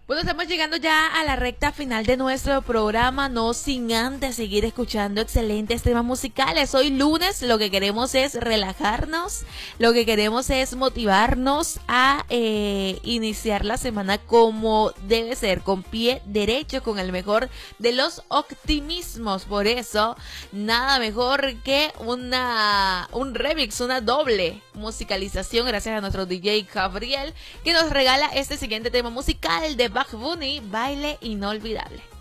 Bueno, estamos llegando ya a la recta final de nuestro programa, no sin antes seguir escuchando excelentes temas musicales. Hoy lunes lo que queremos es relajarnos, lo que queremos es motivarnos a iniciar la semana como debe ser, con pie derecho, con el mejor de los optimismos. Por eso, nada mejor que un remix, una doble musicalización gracias a nuestro DJ Gabriel, que nos regala este siguiente tema musical de Bad Bunny, Baile Inolvidable.